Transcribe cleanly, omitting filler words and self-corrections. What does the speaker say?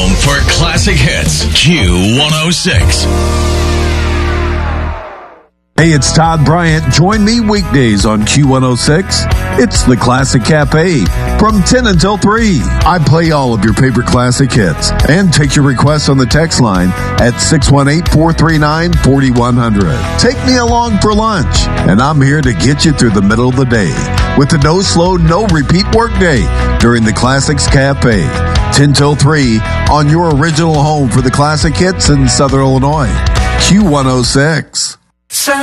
home for classic hits. Q106. Hey, it's Todd Bryant. Join me weekdays on Q106. It's the Classic Cafe from 10 until 3. I play all of your favorite classic hits and take your requests on the text line at 618-439-4100. Take me along for lunch, and I'm here to get you through the middle of the day with the no slow, no repeat workday during the Classics Cafe. 10 till 3 on your original home for the classic hits in Southern Illinois. Q106.